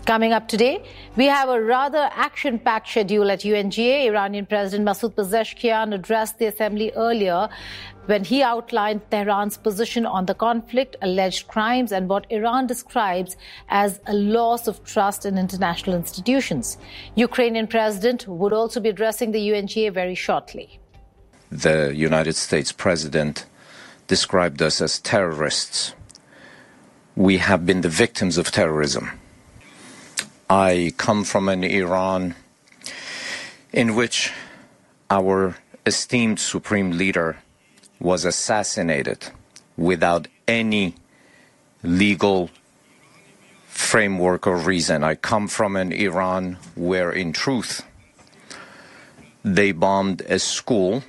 Coming up today, we have a rather action-packed schedule at UNGA. Iranian President Masoud Pezeshkian addressed the assembly earlier when he outlined Tehran's position on the conflict, alleged crimes, and what Iran describes as a loss of trust in international institutions. Ukrainian president would also be addressing the UNGA very shortly. The United States president described us as terrorists. We have been the victims of terrorism. I come from an Iran in which our esteemed supreme leader was assassinated without any legal framework or reason. I come from an Iran where, in truth, they bombed a school.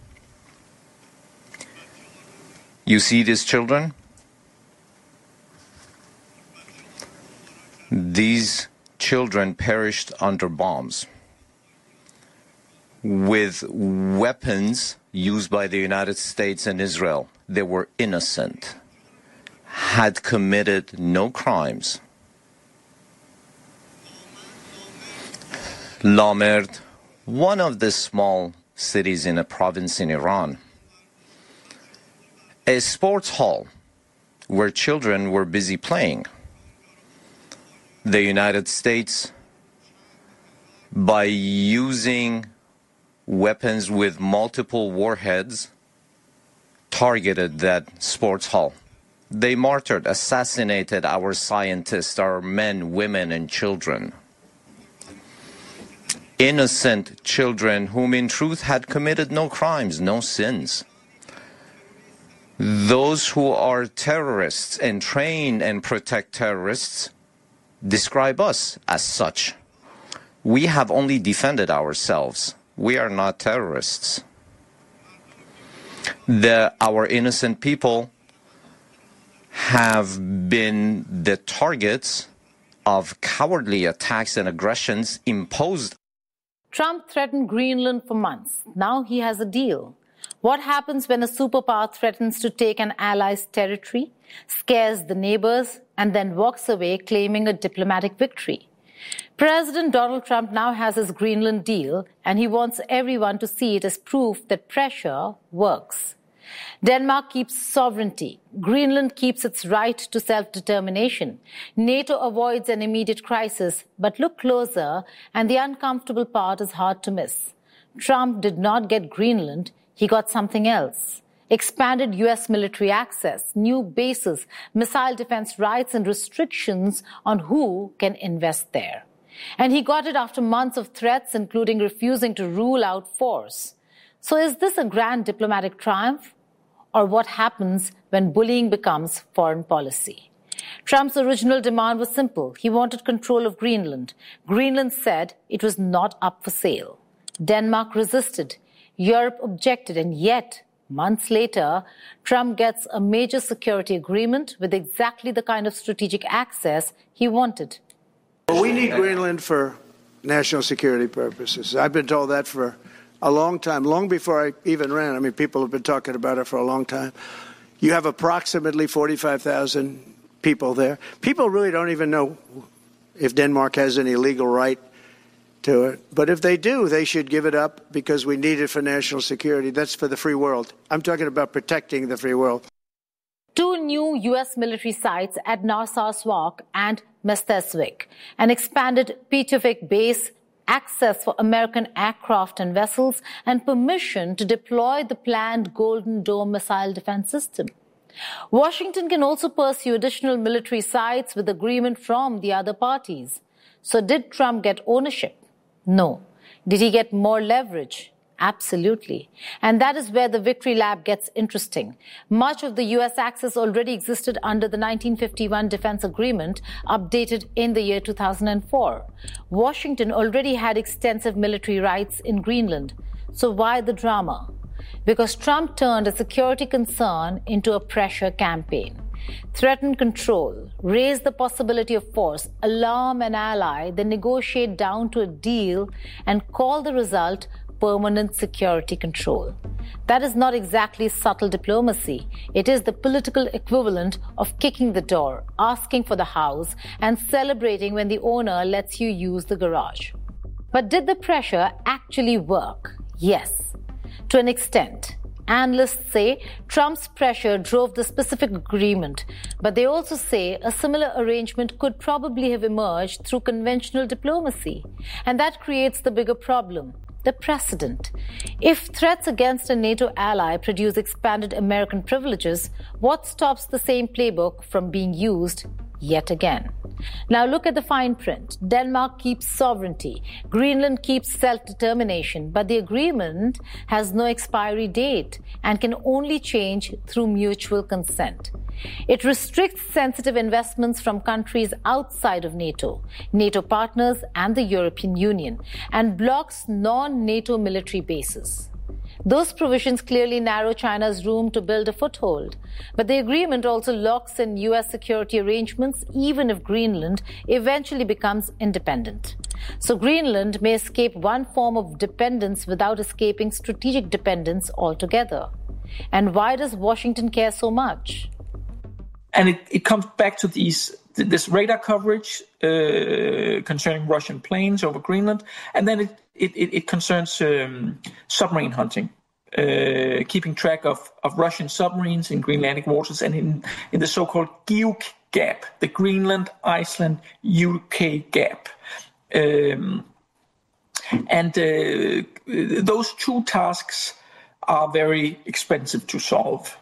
You see these children? These children perished under bombs with weapons used by the United States and Israel. They were innocent, had committed no crimes. Lamerd, one of the small cities in a province in Iran, a sports hall where children were busy playing. The United States, by using weapons with multiple warheads, targeted that sports hall. They martyred, assassinated our scientists, our men, women, and children. Innocent children whom in truth had committed no crimes, no sins. Those who are terrorists and train and protect terrorists describe us as such. We have only defended ourselves. We are not terrorists. Our innocent people have been the targets of cowardly attacks and aggressions imposed. Trump threatened Greenland for months. Now he has a deal. What happens when a superpower threatens to take an ally's territory, scares the neighbors, and then walks away claiming a diplomatic victory? President Donald Trump now has his Greenland deal, and he wants everyone to see it as proof that pressure works. Denmark keeps sovereignty. Greenland keeps its right to self-determination. NATO avoids an immediate crisis, but look closer, and the uncomfortable part is hard to miss. Trump did not get Greenland. He got something else. Expanded U.S. military access, new bases, missile defense rights, and restrictions on who can invest there. And he got it after months of threats, including refusing to rule out force. So is this a grand diplomatic triumph? Or what happens when bullying becomes foreign policy? Trump's original demand was simple. He wanted control of Greenland. Greenland said it was not up for sale. Denmark resisted. Europe objected, and yet, months later, Trump gets a major security agreement with exactly the kind of strategic access he wanted. Well, we need Greenland for national security purposes. I've been told that for a long time, long before I even ran. I mean, people have been talking about it for a long time. You have approximately 45,000 people there. People really don't even know if Denmark has any legal right to it. But if they do, they should give it up because we need it for national security. That's for the free world. I'm talking about protecting the free world. 2 new U.S. military sites at Narsar Swak and Mestesvik, an expanded Pitovik base, access for American aircraft and vessels, and permission to deploy the planned Golden Dome missile defense system. Washington can also pursue additional military sites with agreement from the other parties. So did Trump get ownership? No. Did he get more leverage? Absolutely. And that is where the Victory Lab gets interesting. Much of the U.S. access already existed under the 1951 Defense Agreement, updated in the year 2004. Washington already had extensive military rights in Greenland. So why the drama? Because Trump turned a security concern into a pressure campaign. Threaten control, raise the possibility of force, alarm an ally, then negotiate down to a deal and call the result permanent security control. That is not exactly subtle diplomacy. It is the political equivalent of kicking the door, asking for the house, and celebrating when the owner lets you use the garage. But did the pressure actually work? Yes, to an extent. Analysts say Trump's pressure drove the specific agreement, but they also say a similar arrangement could probably have emerged through conventional diplomacy. And that creates the bigger problem, the precedent. If threats against a NATO ally produce expanded American privileges, what stops the same playbook from being used yet again? Now look at the fine print. Denmark keeps sovereignty. Greenland keeps self-determination. But the agreement has no expiry date and can only change through mutual consent. It restricts sensitive investments from countries outside of NATO, NATO partners and the European Union, and blocks non-NATO military bases. Those provisions clearly narrow China's room to build a foothold. But the agreement also locks in U.S. security arrangements even if Greenland eventually becomes independent. So Greenland may escape one form of dependence without escaping strategic dependence altogether. And why does Washington care so much? And it comes back to this radar coverage concerning Russian planes over Greenland, and then it concerns submarine hunting, keeping track of Russian submarines in Greenlandic waters and in the so-called GEUK gap, the Greenland, Iceland, UK gap. Those two tasks are very expensive to solve.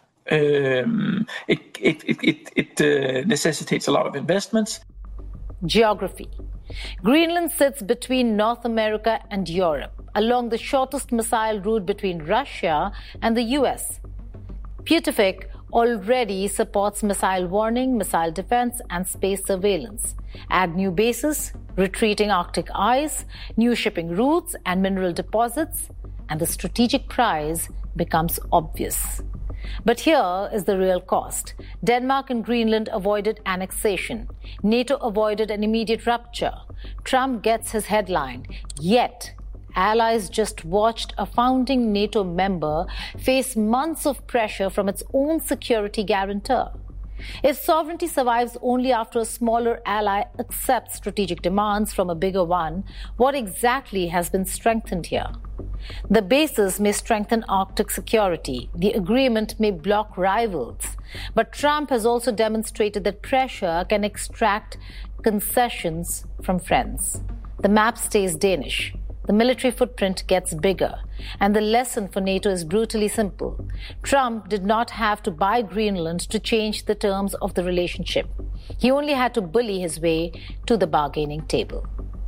It necessitates a lot of investments. Geography. Greenland sits between North America and Europe, along the shortest missile route between Russia and the US. Putevik already supports missile warning, missile defense, and space surveillance. Add new bases, retreating Arctic ice, new shipping routes, and mineral deposits, and the strategic prize becomes obvious. But here is the real cost. Denmark and Greenland avoided annexation. NATO avoided an immediate rupture. Trump gets his headline. Yet, allies just watched a founding NATO member face months of pressure from its own security guarantor. If sovereignty survives only after a smaller ally accepts strategic demands from a bigger one, what exactly has been strengthened here? The bases may strengthen Arctic security. The agreement may block rivals. But Trump has also demonstrated that pressure can extract concessions from friends. The map stays Danish. The military footprint gets bigger. And the lesson for NATO is brutally simple. Trump did not have to buy Greenland to change the terms of the relationship. He only had to bully his way to the bargaining table.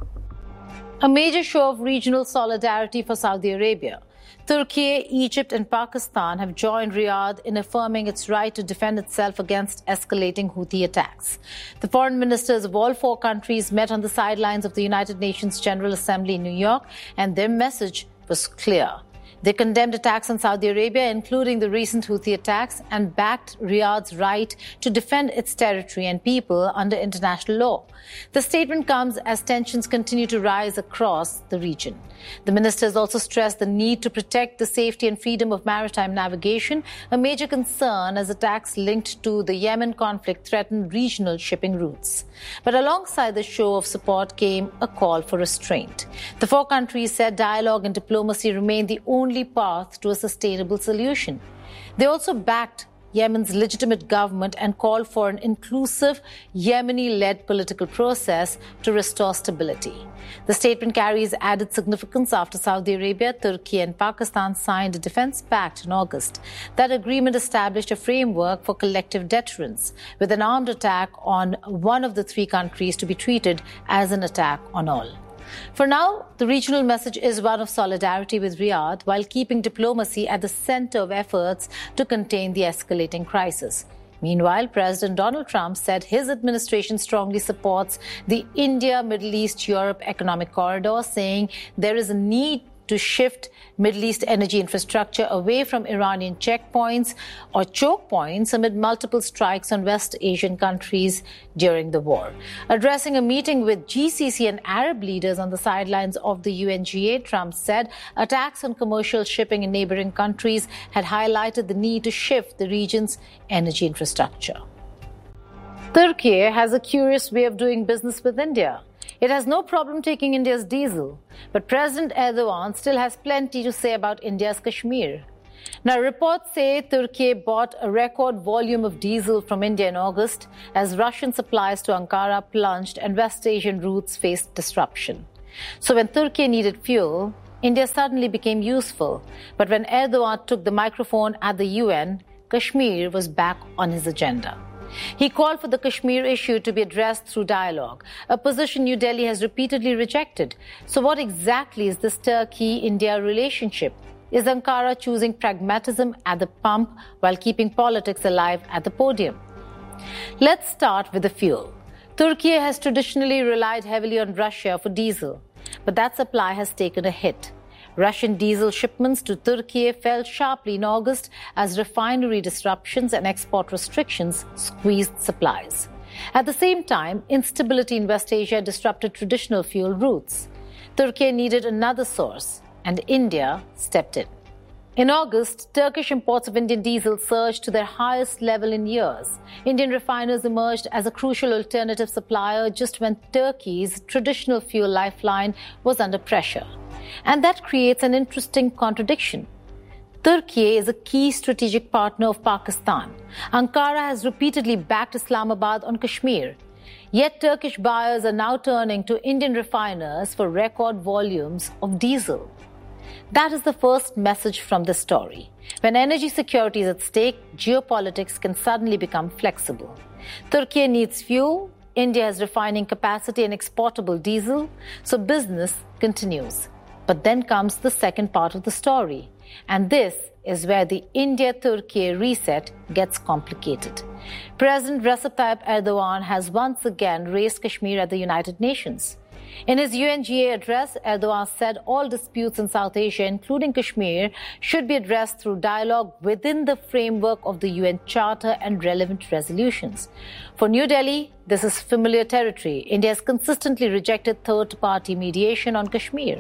A major show of regional solidarity for Saudi Arabia. Turkey, Egypt, and Pakistan have joined Riyadh in affirming its right to defend itself against escalating Houthi attacks. The foreign ministers of all four countries met on the sidelines of the United Nations General Assembly in New York, and their message was clear. They condemned attacks on Saudi Arabia, including the recent Houthi attacks, and backed Riyadh's right to defend its territory and people under international law. The statement comes as tensions continue to rise across the region. The ministers also stressed the need to protect the safety and freedom of maritime navigation, a major concern as attacks linked to the Yemen conflict threaten regional shipping routes. But alongside the show of support came a call for restraint. The four countries said dialogue and diplomacy remain the only path to a sustainable solution. They also backed Yemen's legitimate government and called for an inclusive Yemeni-led political process to restore stability. The statement carries added significance after Saudi Arabia, Turkey, and Pakistan signed a defense pact in August. That agreement established a framework for collective deterrence, with an armed attack on one of the three countries to be treated as an attack on all. For now, the regional message is one of solidarity with Riyadh while keeping diplomacy at the center of efforts to contain the escalating crisis. Meanwhile, President Donald Trump said his administration strongly supports the India, Middle East, Europe economic corridor, saying there is a need to shift Middle East energy infrastructure away from Iranian checkpoints or choke points amid multiple strikes on West Asian countries during the war. Addressing a meeting with GCC and Arab leaders on the sidelines of the UNGA, Trump said attacks on commercial shipping in neighboring countries had highlighted the need to shift the region's energy infrastructure. Turkey has a curious way of doing business with India. It has no problem taking India's diesel, but President Erdogan still has plenty to say about India's Kashmir. Now, reports say Turkey bought a record volume of diesel from India in August as Russian supplies to Ankara plunged and West Asian routes faced disruption. So when Turkey needed fuel, India suddenly became useful. But when Erdogan took the microphone at the UN, Kashmir was back on his agenda. He called for the Kashmir issue to be addressed through dialogue, a position New Delhi has repeatedly rejected. So what exactly is this Turkey-India relationship? Is Ankara choosing pragmatism at the pump while keeping politics alive at the podium? Let's start with the fuel. Turkey has traditionally relied heavily on Russia for diesel, but that supply has taken a hit. Russian diesel shipments to Turkey fell sharply in August as refinery disruptions and export restrictions squeezed supplies. At the same time, instability in West Asia disrupted traditional fuel routes. Turkey needed another source, and India stepped in. In August, Turkish imports of Indian diesel surged to their highest level in years. Indian refiners emerged as a crucial alternative supplier just when Turkey's traditional fuel lifeline was under pressure. And that creates an interesting contradiction. Turkey is a key strategic partner of Pakistan. Ankara has repeatedly backed Islamabad on Kashmir. Yet Turkish buyers are now turning to Indian refiners for record volumes of diesel. That is the first message from this story. When energy security is at stake, geopolitics can suddenly become flexible. Turkey needs fuel, India has refining capacity and exportable diesel, so business continues. But then comes the second part of the story. And this is where the India-Turkey reset gets complicated. President Recep Tayyip Erdogan has once again raised Kashmir at the United Nations. In his UNGA address, Erdogan said all disputes in South Asia, including Kashmir, should be addressed through dialogue within the framework of the UN Charter and relevant resolutions. For New Delhi, this is familiar territory. India has consistently rejected third-party mediation on Kashmir.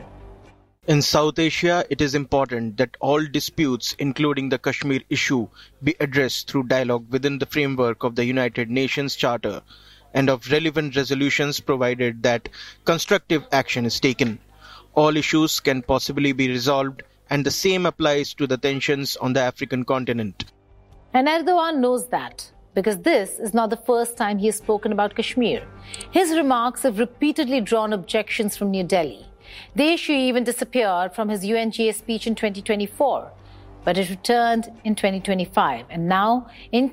In South Asia, it is important that all disputes, including the Kashmir issue, be addressed through dialogue within the framework of the United Nations Charter and of relevant resolutions, provided that constructive action is taken. All issues can possibly be resolved, and the same applies to the tensions on the African continent. And Erdogan knows that, because this is not the first time he has spoken about Kashmir. His remarks have repeatedly drawn objections from New Delhi. The issue even disappeared from his UNGA speech in 2024, but it returned in 2025, and now in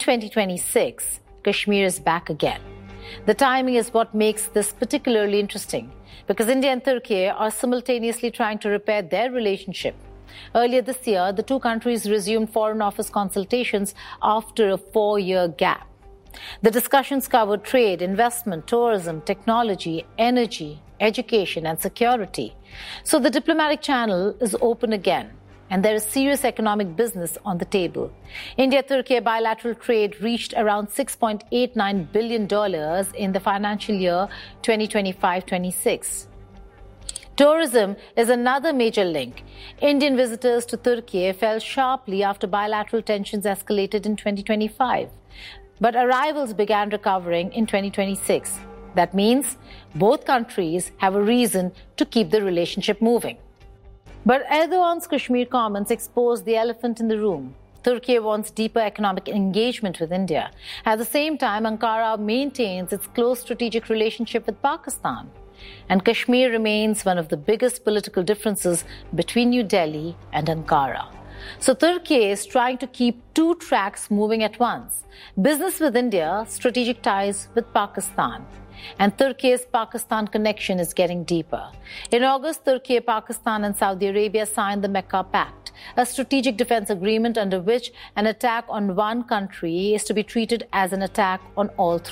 2026, Kashmir is back again. The timing is what makes this particularly interesting, because India and Turkey are simultaneously trying to repair their relationship. Earlier this year, the two countries resumed Foreign Office consultations after a 4-year gap. The discussions covered trade, investment, tourism, technology, energy, education, and security. So the diplomatic channel is open again, and there is serious economic business on the table. India-Turkey bilateral trade reached around $6.89 billion in the financial year 2025-26. Tourism is another major link. Indian visitors to Turkey fell sharply after bilateral tensions escalated in 2025. But arrivals began recovering in 2026. That means both countries have a reason to keep the relationship moving. But Erdogan's Kashmir comments expose the elephant in the room. Turkey wants deeper economic engagement with India. At the same time, Ankara maintains its close strategic relationship with Pakistan. And Kashmir remains one of the biggest political differences between New Delhi and Ankara. So Turkey is trying to keep two tracks moving at once: business with India, strategic ties with Pakistan. And Turkey's Pakistan connection is getting deeper. In August, Turkey, Pakistan, and Saudi Arabia signed the Mecca Pact, a strategic defense agreement under which an attack on one country is to be treated as an attack on all three.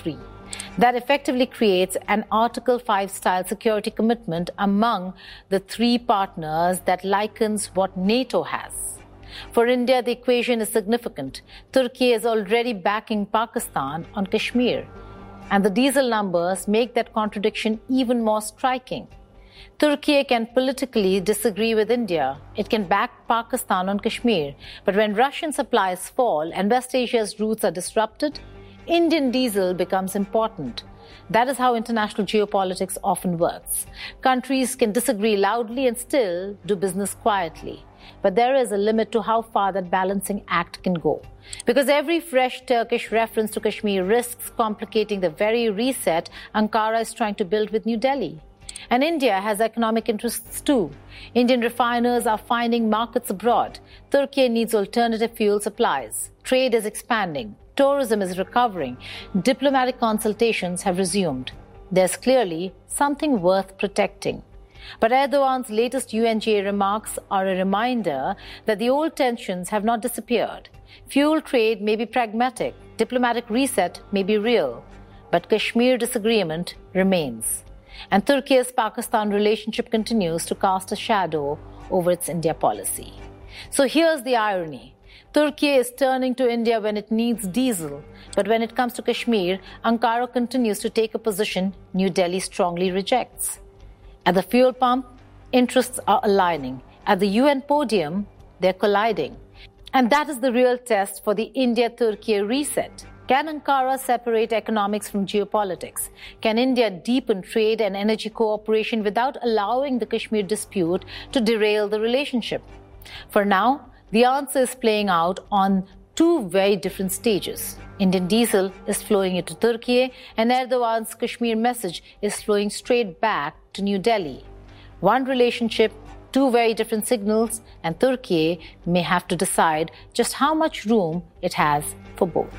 That effectively creates an Article 5 style security commitment among the three partners that likens what NATO has. For India, the equation is significant. Turkey is already backing Pakistan on Kashmir, and the diesel numbers make that contradiction even more striking. Turkey can politically disagree with India. It can back Pakistan on Kashmir. But when Russian supplies fall and West Asia's routes are disrupted, Indian diesel becomes important. That is how international geopolitics often works. Countries can disagree loudly and still do business quietly. But there is a limit to how far that balancing act can go. Because every fresh Turkish reference to Kashmir risks complicating the very reset Ankara is trying to build with New Delhi. And India has economic interests too. Indian refiners are finding markets abroad. Turkey needs alternative fuel supplies. Trade is expanding. Tourism is recovering. Diplomatic consultations have resumed. There's clearly something worth protecting. But Erdogan's latest UNGA remarks are a reminder that the old tensions have not disappeared. Fuel trade may be pragmatic, diplomatic reset may be real, but Kashmir disagreement remains. And Turkey's Pakistan relationship continues to cast a shadow over its India policy. So here's the irony. Turkey is turning to India when it needs diesel, but when it comes to Kashmir, Ankara continues to take a position New Delhi strongly rejects. At the fuel pump, interests are aligning. At the UN podium, they're colliding. And that is the real test for the India-Turkey reset. Can Ankara separate economics from geopolitics? Can India deepen trade and energy cooperation without allowing the Kashmir dispute to derail the relationship? For now, the answer is playing out on two very different stages. Indian diesel is flowing into Turkey, and Erdogan's Kashmir message is flowing straight back to New Delhi. One relationship, two very different signals, and Turkey may have to decide just how much room it has for both.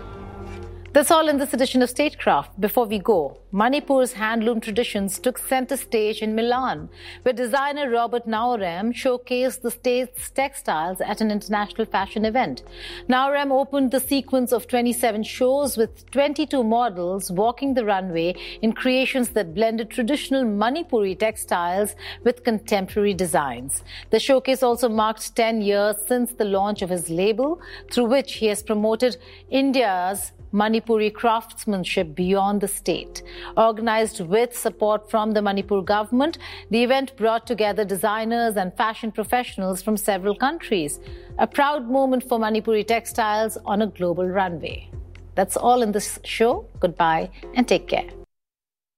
That's all in this edition of Statecraft. Before we go, Manipur's handloom traditions took center stage in Milan, where designer Robert Naorem showcased the state's textiles at an international fashion event. Naorem opened the sequence of 27 shows with 22 models walking the runway in creations that blended traditional Manipuri textiles with contemporary designs. The showcase also marked 10 years since the launch of his label, through which he has promoted India's Manipuri craftsmanship beyond the state. Organized with support from the Manipur government, the event brought together designers and fashion professionals from several countries. A proud moment for Manipuri textiles on a global runway. That's all in this show. Goodbye and take care.